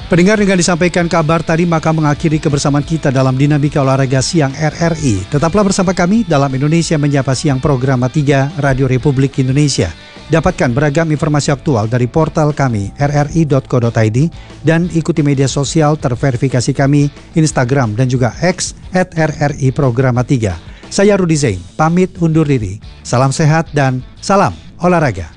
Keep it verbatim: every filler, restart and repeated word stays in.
Pendengar, dengan disampaikan kabar tadi maka mengakhiri kebersamaan kita dalam Dinamika Olahraga Siang R R I. Tetaplah bersama kami dalam Indonesia Menyapa Siang program tiga Radio Republik Indonesia. Dapatkan beragam informasi aktual dari portal kami r r i dot co dot i d dan ikuti media sosial terverifikasi kami Instagram dan juga X at r r i programa tiga. Saya Rudi Zain, pamit undur diri. Salam sehat dan salam olahraga.